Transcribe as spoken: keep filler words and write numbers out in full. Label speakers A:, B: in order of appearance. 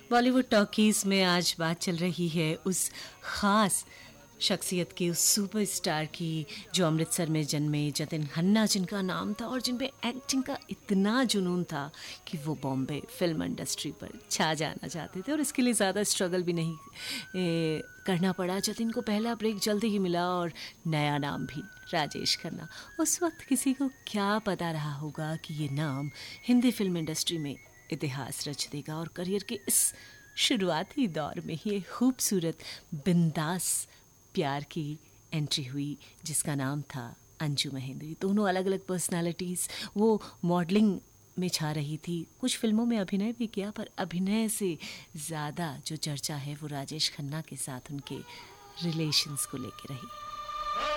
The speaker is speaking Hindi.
A: बॉलीवुड टॉकीज़ में आज बात चल रही है उस ख़ास शख्सियत की, उस सुपरस्टार की जो अमृतसर में जन्मे, जतिन खन्ना जिनका नाम था और जिन पे एक्टिंग का इतना जुनून था कि वो बॉम्बे फिल्म इंडस्ट्री पर छा जाना चाहते थे और इसके लिए ज़्यादा स्ट्रगल भी नहीं ए, करना पड़ा। जतिन को पहला ब्रेक जल्दी ही मिला और नया नाम भी, राजेश खन्ना। उस वक्त किसी को क्या पता रहा होगा कि ये नाम हिंदी फिल्म इंडस्ट्री में इतिहास रच देगा और करियर के इस शुरुआती दौर में ही एक खूबसूरत बिंदास प्यार की एंट्री हुई जिसका नाम था अंजू महेंद्री। दोनों अलग अलग पर्सनालिटीज़, वो मॉडलिंग में छा रही थी, कुछ फिल्मों में अभिनय भी किया, पर अभिनय से ज़्यादा जो चर्चा है वो राजेश खन्ना के साथ उनके रिलेशंस को लेकर रही।